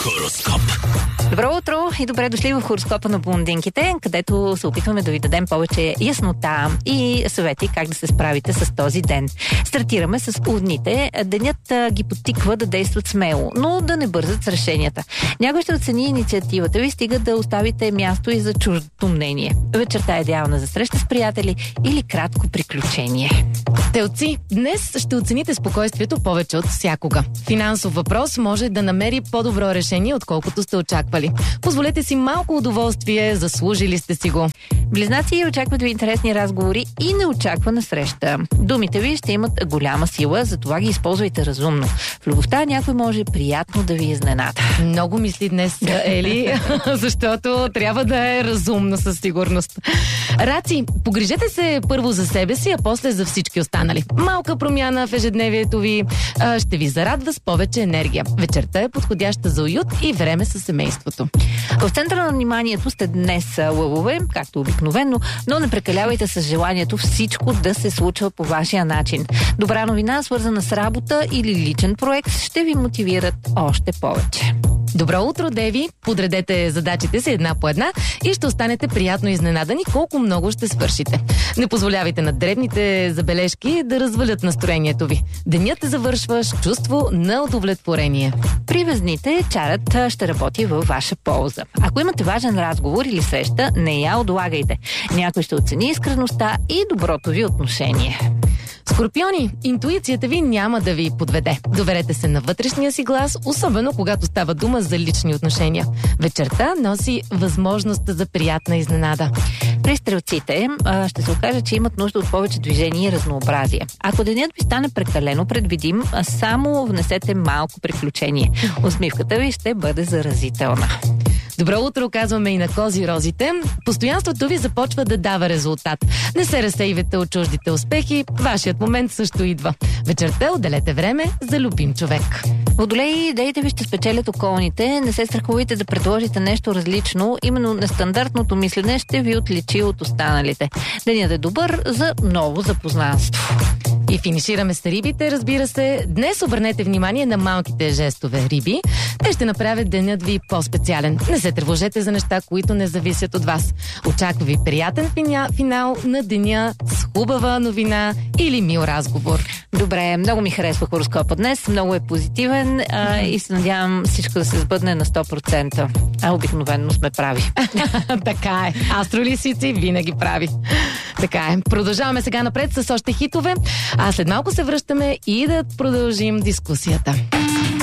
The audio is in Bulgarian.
Хороскоп. Добро утро и добре дошли в хороскопа на блондинките, където се опитваме да ви дадем повече яснота и съвети как да се справите с този ден. Стартираме с удните. Денят ги подтиква да действат смело, но да не бързат с решенията. Някой ще оцени инициативата ви, стига да оставите място и за чуждото мнение. Вечерта е идеална за среща с приятели или кратко приключение. Телци, днес ще оцените спокойствието повече от всякога. Финансов въпрос може да намери по-добро решение, отколкото сте очаквали. Позволете си малко удоволствие, заслужили сте си го. Близнаци, очакват ви интересни разговори и неочаквана среща. Думите ви ще имат голяма сила, затова ги използвайте разумно. В любовта някой може приятно да ви изненада. Много мисли днес, Ели, защото трябва да е разумно със сигурност. Раци, погрижете се първо за себе си, а после за всички останали. Малка промяна в ежедневието ви ще ви зарадва с повече енергия. Вечерта е подходяща за уют и време със семейството. В центъра на вниманието сте днес, лъвове, както обикновено, но не прекалявайте с желанието всичко да се случва по вашия начин. Добра новина, свързана с работа или личен проект, ще ви мотивират още повече. Добро утро, Деви! Подредете задачите си една по една и ще останете приятно изненадани колко много ще свършите. Не позволявайте на дребните забележки да развалят настроението ви. Денят завършва с чувство на удовлетворение. При Везните чарът ще работи във ваша полза. Ако имате важен разговор или среща, не я отлагайте. Някой ще оцени искреността и доброто ви отношение. Скорпиони, интуицията ви няма да ви подведе. Доверете се на вътрешния си глас, особено когато става дума за лични отношения. Вечерта носи възможност за приятна изненада. При Стрелците ще се окаже, че имат нужда от повече движение и разнообразие. Ако денят ви стане прекалено предвидим, само внесете малко приключение. Усмивката ви ще бъде заразителна. Добро утро, казваме и на Козирозите. Постоянството ви започва да дава резултат. Не се разсейвайте от чуждите успехи, вашият момент също идва. Вечерта отделете време за любим човек. Водолеи, идеите ви ще спечелят околните, не се страхувайте да предложите нещо различно, именно нестандартното мислене ще ви отличи от останалите. Денят е добър за ново запознанство. И финишираме с рибите, разбира се. Днес обърнете внимание на малките жестове риби. Те ще направят денят ви по-специален. Не се тревожете за неща, които не зависят от вас. Очаква ви приятен финал на деня с хубава новина или мил разговор. Добре, много ми харесва хороскопа днес, много е позитивен и се надявам всичко да се сбъдне на 100%. А обикновено сме прави. Така е. Астролисици винаги прави. Така е. Продължаваме сега напред с още хитове, а след малко се връщаме и да продължим дискусията.